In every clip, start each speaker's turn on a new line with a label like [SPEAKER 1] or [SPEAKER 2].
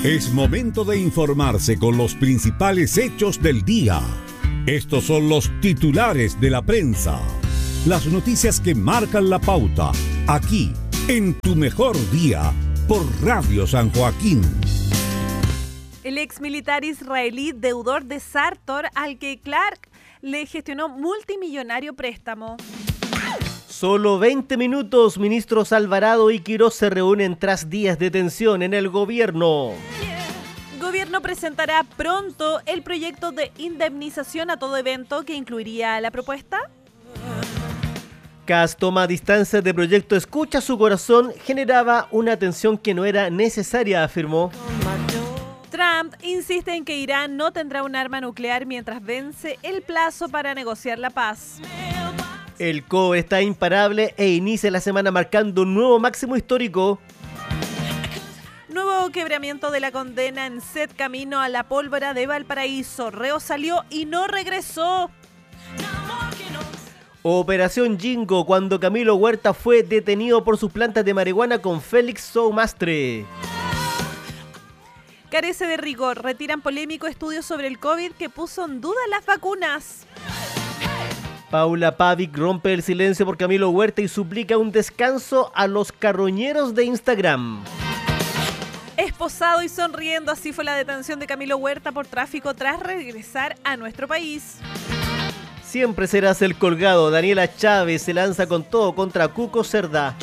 [SPEAKER 1] Es momento de informarse con los principales hechos del día. Estos son los titulares de la prensa. Las noticias que marcan la pauta, aquí, en Tu Mejor Día, por Radio San Joaquín.
[SPEAKER 2] El ex militar israelí deudor de Sartor, al que Clark le gestionó multimillonario préstamo.
[SPEAKER 3] Solo 20 minutos, ministros Alvarado y Quirós se reúnen tras días de tensión en el gobierno.
[SPEAKER 2] Gobierno presentará pronto el proyecto de indemnización a todo evento que incluiría la propuesta.
[SPEAKER 3] Kast toma distancia de proyecto Escucha su corazón, generaba una tensión que no era necesaria, afirmó.
[SPEAKER 2] Trump insiste en que Irán no tendrá un arma nuclear mientras vence el plazo para negociar la paz.
[SPEAKER 3] El COE está imparable e inicia la semana marcando un nuevo máximo histórico.
[SPEAKER 2] Nuevo quebramiento de la condena en Set camino a la pólvora de Valparaíso. Reo salió y no regresó.
[SPEAKER 3] Operación Jingo, cuando Camilo Huerta fue detenido por sus plantas de marihuana con Félix Soumastre.
[SPEAKER 2] Carece de rigor. Retiran polémico estudio sobre el COVID que puso en duda las vacunas.
[SPEAKER 3] Paula Pavic rompe el silencio por Camilo Huerta y suplica un descanso a los carroñeros de Instagram.
[SPEAKER 2] Esposado y sonriendo, así fue la detención de Camilo Huerta por tráfico tras regresar a nuestro país.
[SPEAKER 3] Siempre serás el colgado. Daniela Chávez se lanza con todo contra Cuco Cerdá.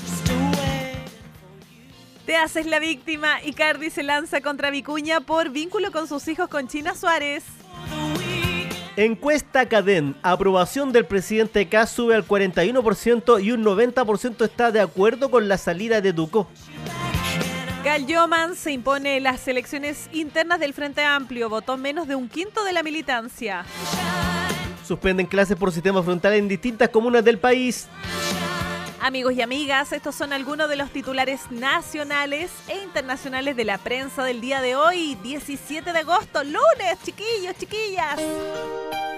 [SPEAKER 2] Te haces la víctima. Icardi se lanza contra Vicuña por vínculo con sus hijos con China Suárez.
[SPEAKER 3] Encuesta Cadén. Aprobación del presidente Kast sube al 41% y un 90% está de acuerdo con la salida de Ducó.
[SPEAKER 2] Galloman se impone en las elecciones internas del Frente Amplio. Votó menos de un quinto de la militancia.
[SPEAKER 3] Suspenden clases por sistema frontal en distintas comunas del país.
[SPEAKER 2] Amigos y amigas, estos son algunos de los titulares nacionales e internacionales de la prensa del día de hoy, 17 de agosto, lunes, chiquillos, chiquillas.